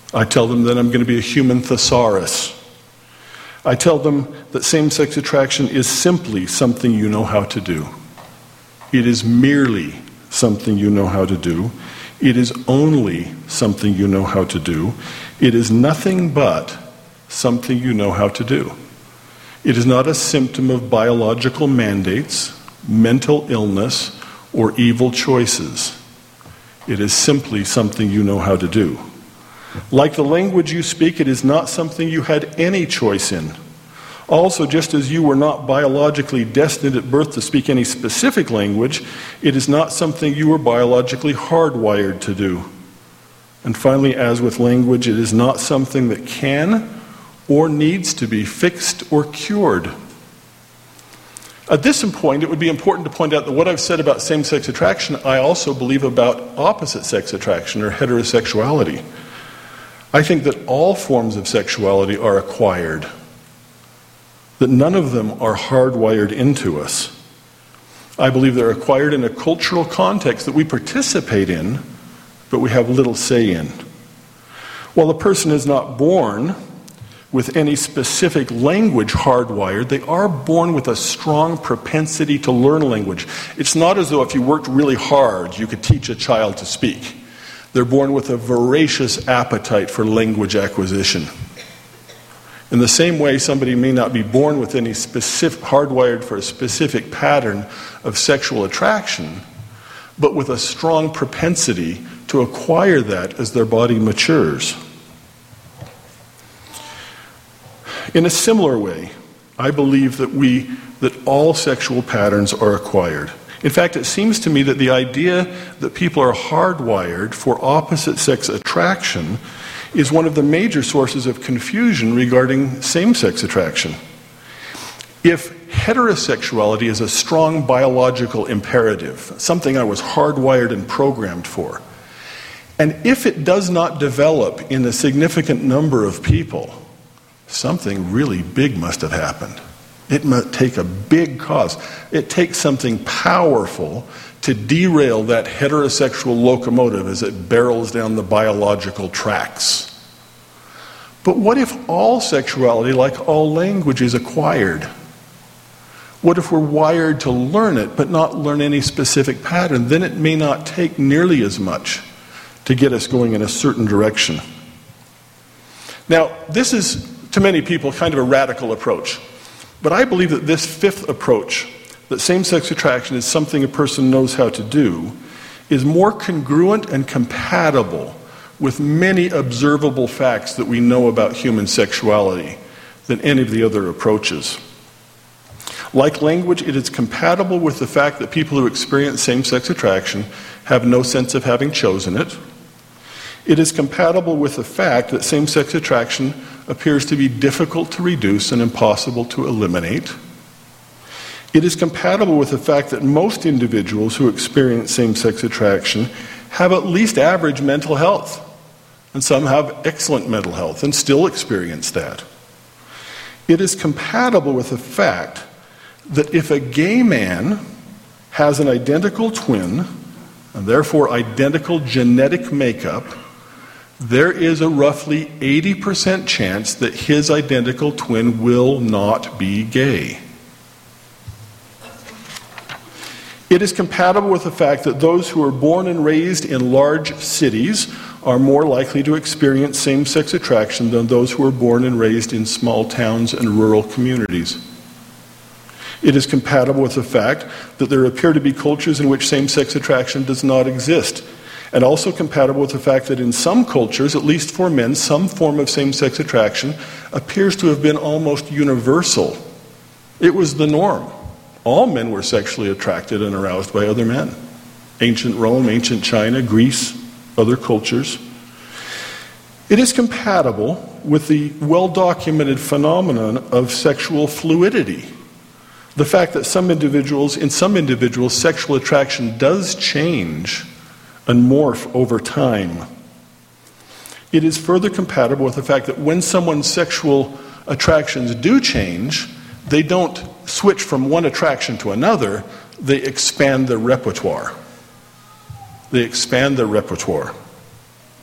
I tell them that I'm going to be a human thesaurus. I tell them that same-sex attraction is simply something you know how to do. It is merely something you know how to do. It is only something you know how to do. It is nothing but something you know how to do. It is not a symptom of biological mandates, mental illness, or evil choices. It is simply something you know how to do. Like the language you speak, it is not something you had any choice in. Also, just as you were not biologically destined at birth to speak any specific language, it is not something you were biologically hardwired to do. And finally, as with language, it is not something that can or needs to be fixed or cured. At this point, it would be important to point out that what I've said about same-sex attraction, I also believe about opposite-sex attraction or heterosexuality. I think that all forms of sexuality are acquired, that none of them are hardwired into us. I believe they're acquired in a cultural context that we participate in, but we have little say in. While a person is not born with any specific language hardwired, they are born with a strong propensity to learn a language. It's not as though if you worked really hard, you could teach a child to speak. They're born with a voracious appetite for language acquisition. In the same way, somebody may not be born with any specific, hardwired for a specific pattern of sexual attraction, but with a strong propensity to acquire that as their body matures. In a similar way, I believe that all sexual patterns are acquired. In fact, it seems to me that the idea that people are hardwired for opposite-sex attraction is one of the major sources of confusion regarding same-sex attraction. If heterosexuality is a strong biological imperative, something I was hardwired and programmed for, and if it does not develop in a significant number of people, something really big must have happened. It must take a big cause. It takes something powerful to derail that heterosexual locomotive as it barrels down the biological tracks. But what if all sexuality, like all language, is acquired? What if we're wired to learn it, but not learn any specific pattern? Then it may not take nearly as much to get us going in a certain direction. Now, this is, to many people, kind of a radical approach. But I believe that this fifth approach, that same-sex attraction is something a person knows how to do, is more congruent and compatible with many observable facts that we know about human sexuality than any of the other approaches. Like language, it is compatible with the fact that people who experience same-sex attraction have no sense of having chosen it. It is compatible with the fact that same-sex attraction appears to be difficult to reduce and impossible to eliminate. It is compatible with the fact that most individuals who experience same-sex attraction have at least average mental health, and some have excellent mental health and still experience that. It is compatible with the fact that if a gay man has an identical twin, and therefore identical genetic makeup, there is a roughly 80% chance that his identical twin will not be gay. It is compatible with the fact that those who are born and raised in large cities are more likely to experience same-sex attraction than those who are born and raised in small towns and rural communities. It is compatible with the fact that there appear to be cultures in which same-sex attraction does not exist, and also compatible with the fact that in some cultures, at least for men, some form of same-sex attraction appears to have been almost universal. It was the norm. All men were sexually attracted and aroused by other men. Ancient Rome, ancient China, Greece, other cultures. It is compatible with the well-documented phenomenon of sexual fluidity. The fact that in some individuals, sexual attraction does change and morph over time. It is further compatible with the fact that when someone's sexual attractions do change, they don't switch from one attraction to another, they expand their repertoire. They expand their repertoire.